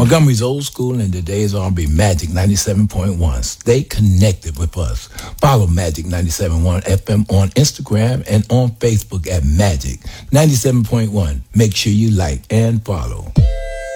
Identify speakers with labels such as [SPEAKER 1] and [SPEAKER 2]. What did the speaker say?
[SPEAKER 1] Montgomery's old school and today's R&B. Magic 97.1. Stay connected with us. Follow Magic 97.1 FM on Instagram and on Facebook at Magic 97.1. Make sure you like and follow.